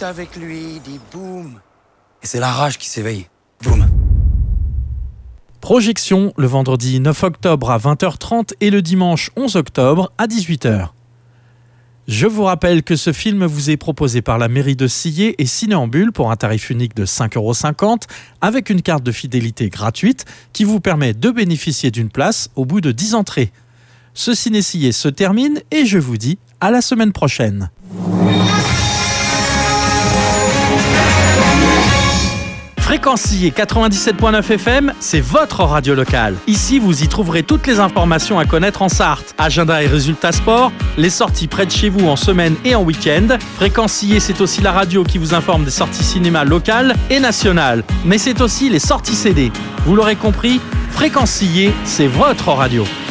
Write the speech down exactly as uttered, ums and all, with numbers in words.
avec lui, dit boum. Et c'est la rage qui s'éveille. Boum. Projection le vendredi neuf octobre à vingt heures trente et le dimanche onze octobre à dix-huit heures. Je vous rappelle que ce film vous est proposé par la mairie de Sillé et Cinéambule pour un tarif unique de cinq euros cinquante avec une carte de fidélité gratuite qui vous permet de bénéficier d'une place au bout de dix entrées. Ce Ciné Sillé se termine et je vous dis à la semaine prochaine. Fréquence Sillé quatre-vingt-dix-sept virgule neuf F M, c'est votre radio locale. Ici, vous y trouverez toutes les informations à connaître en Sarthe. Agenda et résultats sport, les sorties près de chez vous en semaine et en week-end. Fréquence Sillé, c'est aussi la radio qui vous informe des sorties cinéma locales et nationales. Mais c'est aussi les sorties C D. Vous l'aurez compris, Fréquence Sillé, c'est votre radio.